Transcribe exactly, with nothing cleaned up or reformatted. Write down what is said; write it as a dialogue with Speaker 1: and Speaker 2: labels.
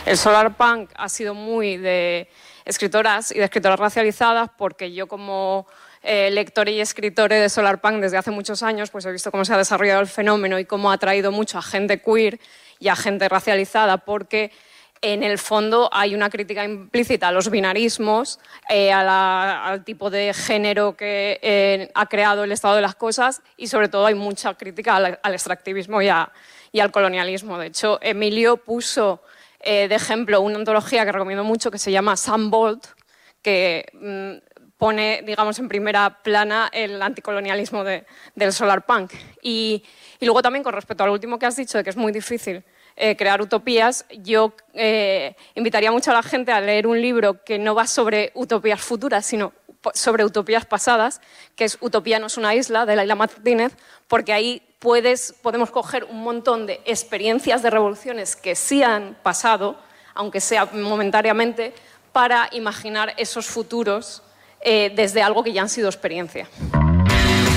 Speaker 1: El solarpunk ha sido muy de escritoras y de escritoras racializadas, porque yo como eh, lectora y escritora de solarpunk desde hace muchos años, pues he visto cómo se ha desarrollado el fenómeno y cómo ha atraído mucho a gente queer y a gente racializada, porque en el fondo hay una crítica implícita a los binarismos, eh, a la, al tipo de género que eh, ha creado el estado de las cosas, y sobre todo hay mucha crítica al, al extractivismo y, a, y al colonialismo. De hecho, Emilio puso eh, de ejemplo una antología que recomiendo mucho que se llama Sunbolt, que mmm, pone, digamos, en primera plana el anticolonialismo de, del solarpunk. Y, y luego también con respecto al último que has dicho, de que es muy difícil Eh, crear utopías, yo eh, invitaría mucho a la gente a leer un libro que no va sobre utopías futuras, sino sobre utopías pasadas, que es Utopía no es una isla, de Laila Martínez, porque ahí puedes, podemos coger un montón de experiencias de revoluciones que sí han pasado, aunque sea momentáneamente, para imaginar esos futuros eh, desde algo que ya han sido experiencia.